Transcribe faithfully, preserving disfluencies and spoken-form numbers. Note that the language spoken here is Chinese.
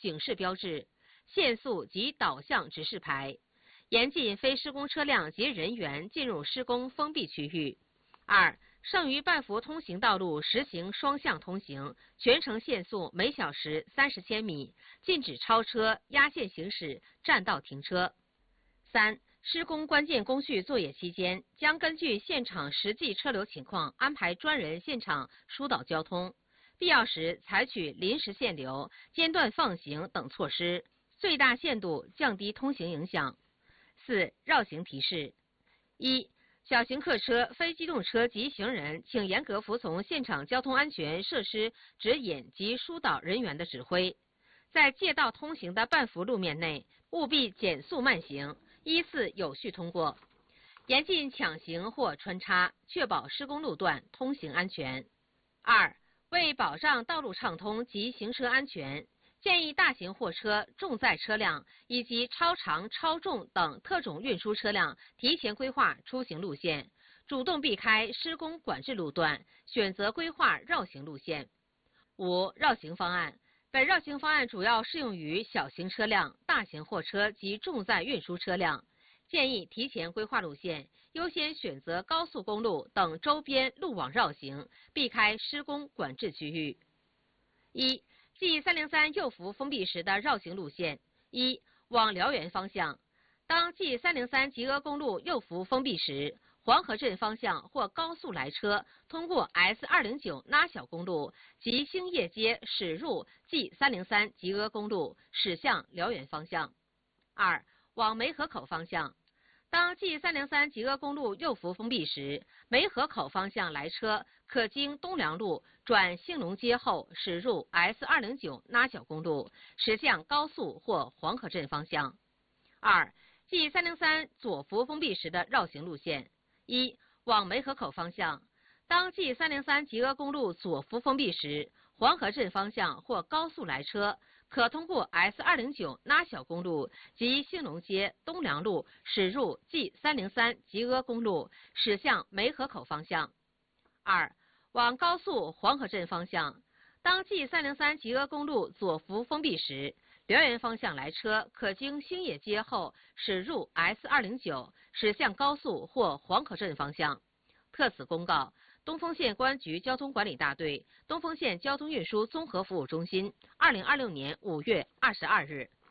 警示标志、限速及导向指示牌，严禁非施工车辆及人员进入施工封闭区域。二、剩余半幅通行道路实行双向通行，全程限速每小时三十千米，禁止超车、压线行驶、占道停车。三、施工关键工序作业期间，将根据现场实际车流情况安排专人现场疏导交通，必要时采取临时限流、间断放行等措施，最大限度降低通行影响。四、绕行提示：一、小型客车、非机动车及行人，请严格服从现场交通安全设施指引及疏导人员的指挥，在借道通行的半幅路面内，务必减速慢行，依次有序通过，严禁抢行或穿插，确保施工路段通行安全。二、为保障道路畅通及行车安全，建议大型货车、重载车辆以及超长、超重等特种运输车辆提前规划出行路线，主动避开施工管制路段，选择规划绕行路线。五、绕行方案。本绕行方案主要适用于小型车辆、大型货车及重载运输车辆，建议提前规划路线，优先选择高速公路等周边路网绕行，避开施工管制区域。一、G 三零三右幅封闭时的绕行路线：一、往辽源方向，当 G 三零三吉阿公路右幅封闭时，黄河镇方向或高速来车通过 S 二零九 拉小公路及兴业街驶入 G 三零三吉阿公路，驶向辽源方向。二、往梅河口方向，当 G 三零三吉阿公路右幅封闭时，梅河口方向来车可经东良路转兴隆街后驶入 S 二零九 拉小公路，驶向高速或黄河镇方向。二、G 三零三左幅封闭时的绕行路线：一、往梅河口方向，当 G 三零三吉阿公路左幅封闭时，黄河镇方向或高速来车可通过 S 二零九 拉小公路及兴隆街东良路驶入 G 三零三吉阿公路，驶向梅河口方向。二、往高速黄河镇方向，当 G 三零三吉阿公路左幅封闭时，辽源方向来车可经兴业街后驶入 S 二零九，驶向高速或黄河镇方向。特此公告，东丰县公安局交通管理大队、东丰县交通运输综合服务中心，二零二六年五月二十二日。